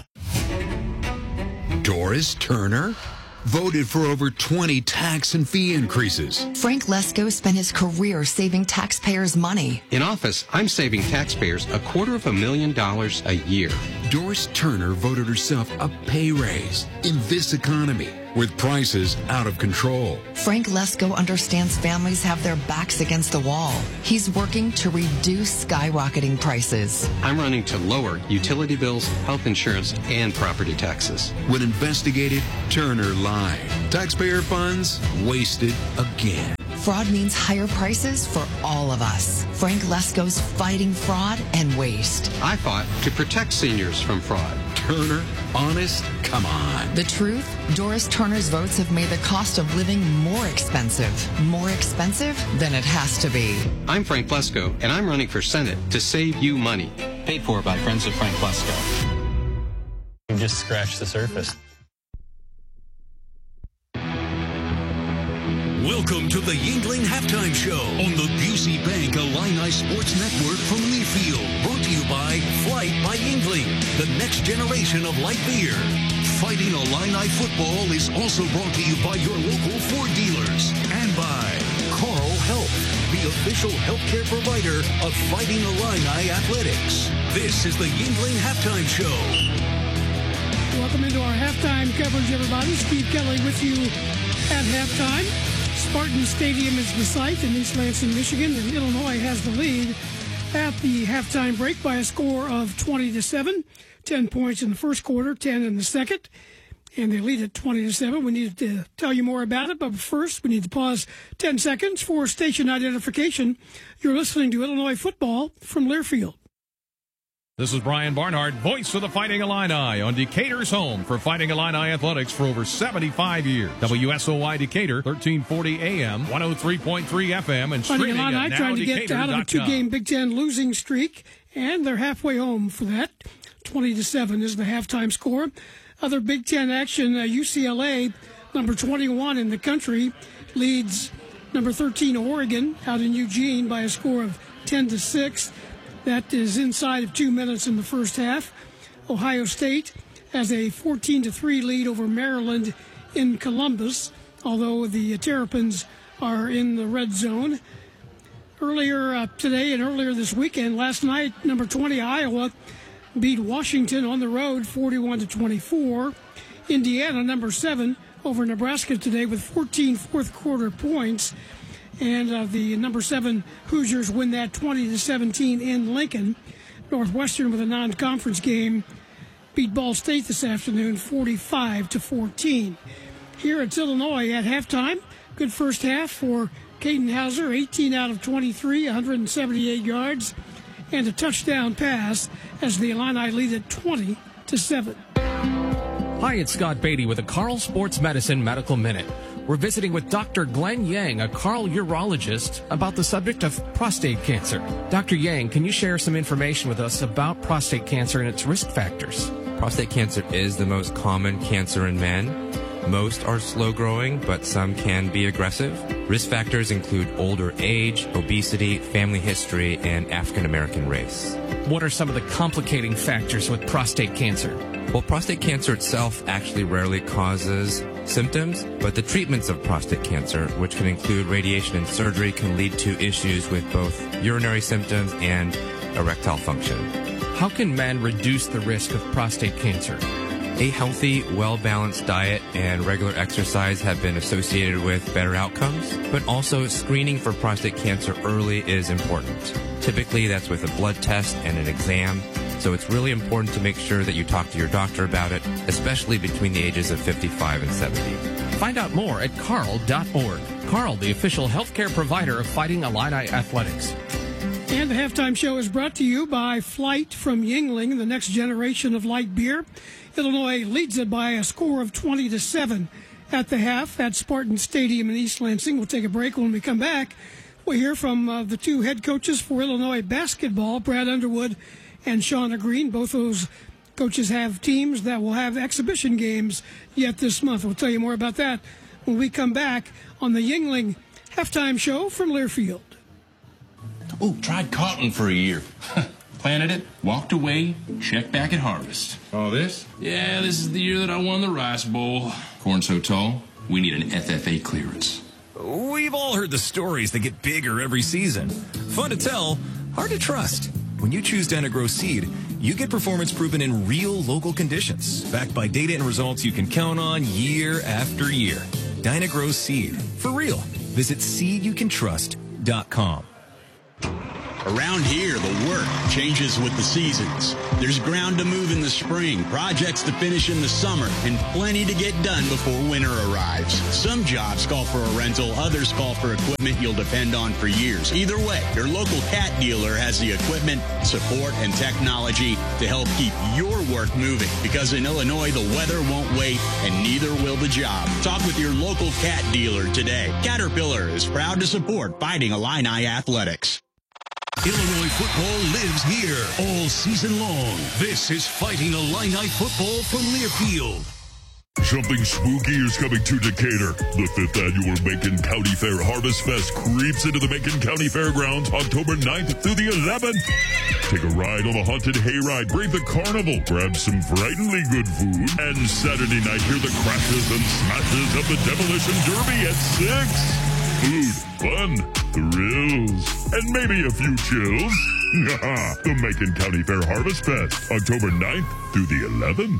Doris Turner? Voted for over twenty tax and fee increases. Frank Lesko spent his career saving taxpayers' money. In office, I'm saving taxpayers a quarter of a million dollars a year. Doris Turner voted herself a pay raise in this economy with prices out of control. Frank Lesko understands families have their backs against the wall. He's working to reduce skyrocketing prices. I'm running to lower utility bills, health insurance, and property taxes. When investigated, Turner lied. Taxpayer funds wasted again. Fraud means higher prices for all of us. Frank Lesko's fighting fraud and waste. I fought to protect seniors from fraud. Turner, honest, come on. The truth? Doris Turner's votes have made the cost of living more expensive. More expensive than it has to be. I'm Frank Lesko, and I'm running for Senate to save you money. Paid for by Friends of Frank Lesko. You've just scratched the surface. Welcome to the Yingling Halftime Show on the Busey Bank Illini Sports Network from Learfield. Brought to you by Flight by Yingling, the next generation of light beer. Fighting Illini football is also brought to you by your local Ford dealers and by Carl Health, the official healthcare provider of Fighting Illini Athletics. This is the Yingling Halftime Show. Welcome into our halftime coverage, everybody. Steve Kelly with you at halftime. Spartan Stadium is the site in East Lansing, Michigan, and Illinois has the lead at the halftime break by a score of twenty to seven. ten points in the first quarter, ten in the second, and they lead at twenty to seven. We need to tell you more about it, but first we need to pause ten seconds for station identification. You're listening to Illinois football from Learfield. This is Brian Barnhart, voice of the Fighting Illini on Decatur's home for Fighting Illini athletics for over seventy-five years. W S O Y Decatur, thirteen forty A M, one oh three point three F M, and Fighting streaming Illini at now trying to get decatur out of a dot com. two-game Big Ten losing streak, and they're halfway home for that. twenty to seven is the halftime score. Other Big Ten action, uh, U C L A, number twenty-one in the country, leads number thirteen Oregon out in Eugene by a score of ten to six. That is inside of two minutes in the first half. Ohio State has a fourteen to three lead over Maryland in Columbus, although the Terrapins are in the red zone. Earlier uh, today and earlier this weekend, last night, number twenty Iowa beat Washington on the road forty-one to twenty-four. Indiana, number seven, over Nebraska today with fourteen fourth quarter points. And uh, the number seven Hoosiers win that twenty to seventeen in Lincoln. Northwestern, with a non-conference game, beat Ball State this afternoon forty-five to fourteen. Here it's Illinois at halftime. Good first half for Caden Hauser, eighteen out of twenty-three, one hundred seventy-eight yards, and a touchdown pass as the Illini lead at twenty to seven. Hi, it's Scott Beatty with a Carl Sports Medicine Medical Minute. We're visiting with Doctor Glenn Yang, a Carl urologist, about the subject of prostate cancer. Doctor Yang, can you share some information with us about prostate cancer and its risk factors? Prostate cancer is the most common cancer in men. Most are slow-growing, but some can be aggressive. Risk factors include older age, obesity, family history, and African-American race. What are some of the complicating factors with prostate cancer? Well, prostate cancer itself actually rarely causes symptoms, but the treatments of prostate cancer, which can include radiation and surgery, can lead to issues with both urinary symptoms and erectile function. How can men reduce the risk of prostate cancer? A healthy, well-balanced diet and regular exercise have been associated with better outcomes, but also screening for prostate cancer early is important. Typically, that's with a blood test and an exam, so it's really important to make sure that you talk to your doctor about it, especially between the ages of fifty-five and seventy. Find out more at carl dot org. Carl, the official healthcare provider of Fighting Illini Athletics. And the halftime show is brought to you by Flight from Yingling, the next generation of light beer. Illinois leads it by a score of twenty to seven at the half at Spartan Stadium in East Lansing. We'll take a break. When we come back, we'll hear from uh, the two head coaches for Illinois basketball, Brad Underwood and Shauna Green. Both those coaches have teams that will have exhibition games yet this month. We'll tell you more about that when we come back on the Yuengling halftime show from Learfield. Oh, tried cotton for a year. Planted it, walked away, checked back at harvest. Oh, this? Yeah, this is the year that I won the Rice Bowl. Corn so tall, we need an F F A clearance. We've all heard the stories that get bigger every season. Fun to tell, hard to trust. When you choose Dyna-Gro Seed, you get performance proven in real local conditions, backed by data and results you can count on year after year. Dyna-Gro Seed, for real. Visit seed you can trust dot com. Around here, the work changes with the seasons. There's ground to move in the spring, projects to finish in the summer, and plenty to get done before winter arrives. Some jobs call for a rental, others call for equipment you'll depend on for years. Either way, your local Cat dealer has the equipment, support, and technology to help keep your work moving. Because in Illinois, the weather won't wait, and neither will the job. Talk with your local Cat dealer today. Caterpillar is proud to support Fighting Illini Athletics. Illinois football lives here all season long. This is Fighting Illini football from Learfield. Something spooky is coming to Decatur. The fifth annual Macon County Fair Harvest Fest creeps into the Macon County Fairgrounds October ninth through the eleventh. Take a ride on the haunted hayride, brave the carnival, grab some frighteningly good food, and Saturday night hear the crashes and smashes of the Demolition Derby at six. Food, fun, thrills, and maybe a few chills. The Macon County Fair Harvest Fest, October ninth through the eleventh.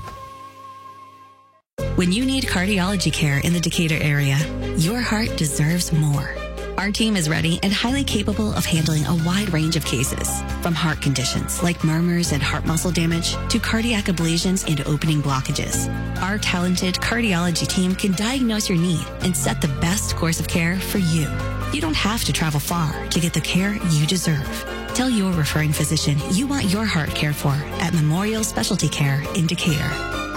When you need cardiology care in the Decatur area, your heart deserves more. Our team is ready and highly capable of handling a wide range of cases, from heart conditions like murmurs and heart muscle damage to cardiac ablations and opening blockages. Our talented cardiology team can diagnose your need and set the best course of care for you. You don't have to travel far to get the care you deserve. Tell your referring physician you want your heart cared for at Memorial Specialty Care in Decatur.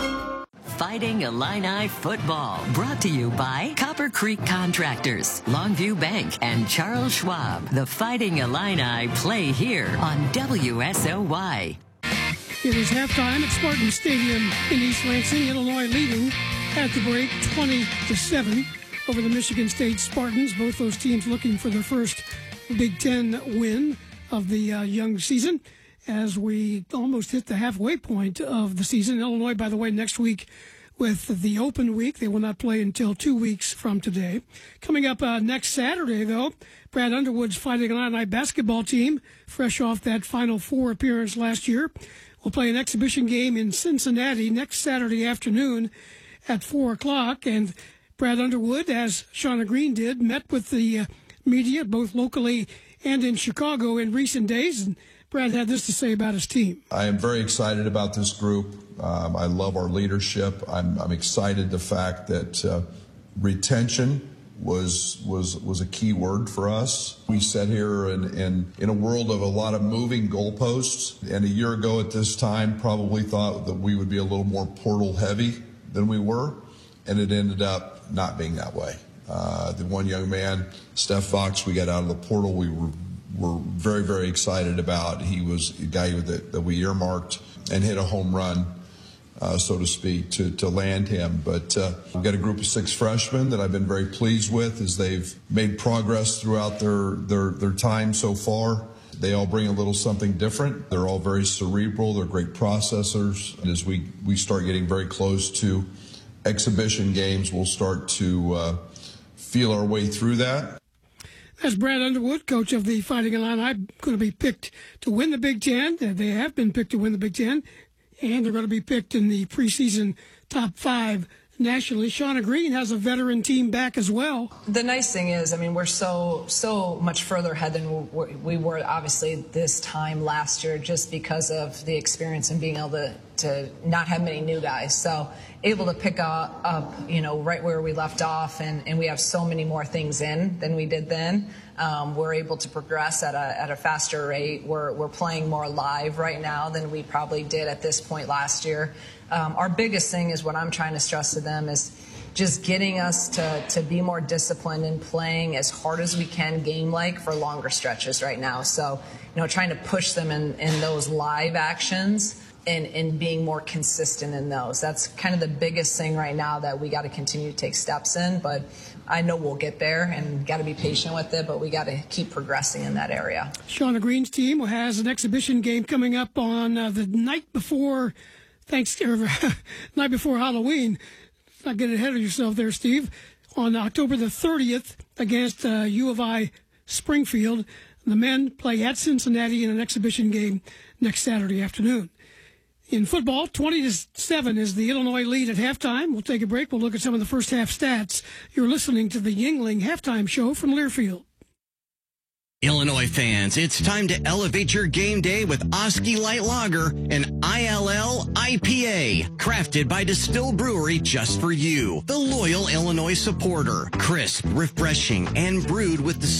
Fighting Illini football, brought to you by Copper Creek Contractors, Longview Bank, and Charles Schwab. The Fighting Illini play here on W S O Y. It is halftime at Spartan Stadium in East Lansing. Illinois leading at the break twenty to seven over the Michigan State Spartans. Both those teams looking for their first Big Ten win of the uh, young season, as we almost hit the halfway point of the season. Illinois, by the way, next week with the open week. They will not play until two weeks from today. Coming up uh, next Saturday, though, Brad Underwood's Fighting Illini basketball team, fresh off that Final Four appearance last year, will play an exhibition game in Cincinnati next Saturday afternoon at four o'clock. And Brad Underwood, as Shauna Green did, met with the uh, media both locally and in Chicago in recent days. And Brad had this to say about his team. I am very excited about this group. Um, I love our leadership. I'm, I'm excited the fact that uh, retention was was was a key word for us. We sat here in, in, in a world of a lot of moving goalposts, and a year ago at this time probably thought that we would be a little more portal heavy than we were, and it ended up not being that way. Uh, the one young man, Steph Fox, we got out of the portal. We were We're very, very excited about. He was a guy that, that we earmarked and hit a home run, uh, so to speak, to, to land him. But uh, we've got a group of six freshmen that I've been very pleased with as they've made progress throughout their, their, their time so far. They all bring a little something different. They're all very cerebral. They're great processors. And as we, we start getting very close to exhibition games, we'll start to uh, feel our way through that. As Brad Underwood, coach of the Fighting Illini, going to be picked to win the Big Ten. They have been picked to win the Big Ten, and they're going to be picked in the preseason top five nationally. Shauna Green has a veteran team back as well. The nice thing is, I mean, we're so so much further ahead than we were obviously this time last year, just because of the experience and being able to, to not have many new guys. So able to pick up, up, you know, right where we left off, and, and we have so many more things in than we did then. Um, we're able to progress at a at a faster rate. We're we're playing more live right now than we probably did at this point last year. Um, our biggest thing is what I'm trying to stress to them is just getting us to, to be more disciplined and playing as hard as we can game-like for longer stretches right now. So, you know, trying to push them in, in those live actions and, and being more consistent in those. That's kind of the biggest thing right now that we got to continue to take steps in. But I know we'll get there and got to be patient with it, but we got to keep progressing in that area. Shauna Green's team has an exhibition game coming up on uh, the night before Thanksgiving, night before Halloween. Not get ahead of yourself there, Steve. On October the thirtieth against uh, U of I Springfield. The men play at Cincinnati in an exhibition game next Saturday afternoon. In football, twenty to seven is the Illinois lead at halftime. We'll take a break. We'll look at some of the first half stats. You're listening to the Yuengling Halftime Show from Learfield. Illinois fans, it's time to elevate your game day with Oski Light Lager, an I L L I P A, crafted by Distill Brewery just for you, the loyal Illinois supporter. Crisp, refreshing, and brewed with the